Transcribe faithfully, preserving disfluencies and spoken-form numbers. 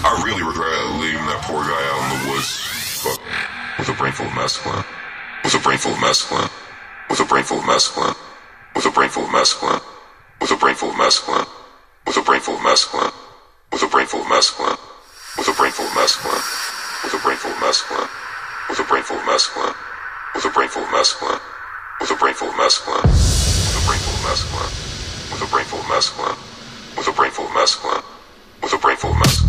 I really regret leaving that poor guy out in the woods. Fuck. With a brain full of mescaline. With a brain full of mescaline. With a brain full of mescaline. With a brain full of mescaline. With a brain full of mescaline. With a brain full of mescaline. With a brain full of mescaline. With a brain full of mescaline. With a brain full of mescaline. With a brain full of mescaline. With a brain full of mescaline. With a brain full of mescaline. With a brain full of mescaline. With a brain full of mescaline. With a brain full of mescaline. With a brain full of mescaline.